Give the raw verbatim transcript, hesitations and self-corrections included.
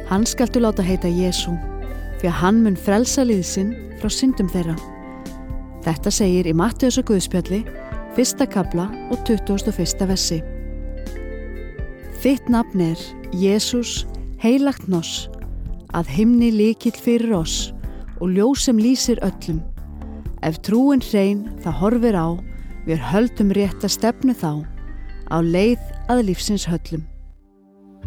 Hann skaltu láta heita Jesú, því að hann mun frelsa lið sinn frá syndum þeirra. Þetta segir í Mattheusar guðspjalli, fyrsta kafla og tuttugasta og fyrsta versi. Þitt nafn er Jesús, heilagt noss, að himni lykill fyrir oss og ljós sem lýsir öllum. Ef trúin hrein það horfir á, við höldum rétta stefnu þá, á leið að lífsins höllum.